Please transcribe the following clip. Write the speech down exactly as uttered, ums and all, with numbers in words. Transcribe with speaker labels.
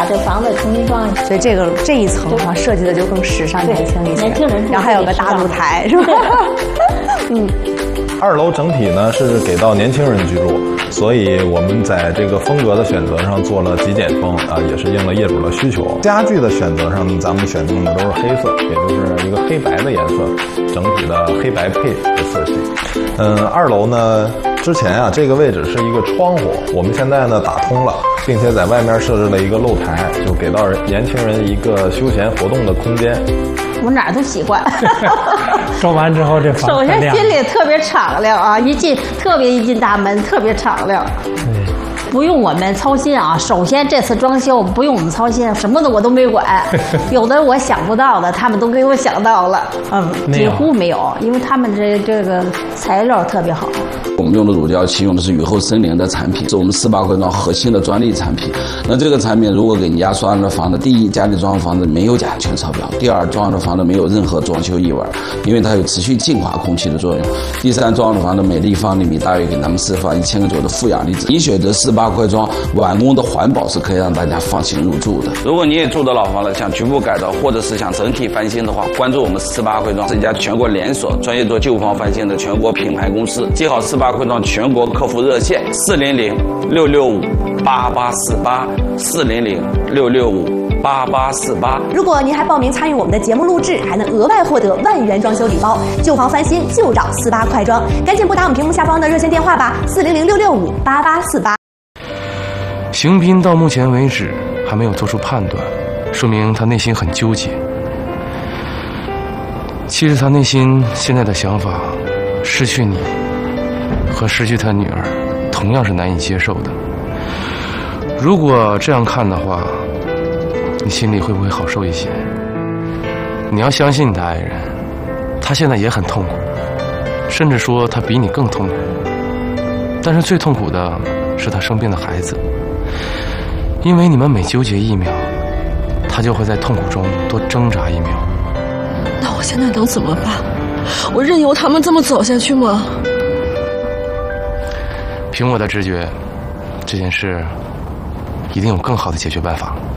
Speaker 1: 把这房子重新装。
Speaker 2: 所以这个这一层啊设计的就更时尚年轻一些。
Speaker 1: 年轻人，
Speaker 2: 然后还有个大露台，是吧？嗯。
Speaker 3: 二楼整体呢是给到年轻人居住，所以我们在这个风格的选择上做了极简风啊，也是应了业主的需求。家具的选择上，咱们选用的都是黑色，也就是一个黑白的颜色，整体的黑白配的色系。嗯，二楼呢，之前啊这个位置是一个窗户，我们现在呢打通了，并且在外面设置了一个露台，就给到年轻人一个休闲活动的空间。
Speaker 1: 我哪儿都喜欢。
Speaker 4: 装完之后这房
Speaker 1: 首先心里特别敞亮啊，一进特别一进大门特别敞亮。
Speaker 4: 嗯，
Speaker 1: 不用我们操心啊。首先这次装修不用我们操心，什么的我都没管。有的我想不到的，他们都给我想到了。嗯，几乎没有，因为他们这这个材料特别好。
Speaker 5: 我们用的乳胶漆用的是雨后森林的产品，是我们四八块砖核心的专利产品。那这个产品如果给你家装的房子，第一，家里装的房子没有甲醛超标；第二，装的房子没有任何装修异味，因为它有持续净化空气的作用；第三，装的房子每立方厘米大约给他们释放一千个左右的负氧离子。你选择四八块砖，完工的环保是可以让大家放心入住的。如果你也住的老房子，想局部改造或者是想整体翻新的话，关注我们四八块砖是一家全国连锁专业做旧房翻新的全国品牌公司。记好四八块砖全国客服热线四零零六六五八八四八四零零六六五八八四八。
Speaker 2: 如果您还报名参与我们的节目录制，还能额外获得万元装修礼包。旧房翻新就找四八快装，赶紧拨打我们屏幕下方的热线电话吧，四零零六六五八八四八。
Speaker 6: 邢斌到目前为止还没有做出判断，说明他内心很纠结。其实他内心现在的想法，失去你和失去他女儿同样是难以接受的。如果这样看的话，你心里会不会好受一些？你要相信你的爱人，他现在也很痛苦，甚至说他比你更痛苦。但是最痛苦的是他生病的孩子，因为你们每纠结一秒，他就会在痛苦中多挣扎一秒。
Speaker 7: 那我现在能怎么办？我任由他们这么走下去吗？
Speaker 6: 凭我的直觉，这件事一定有更好的解决办法。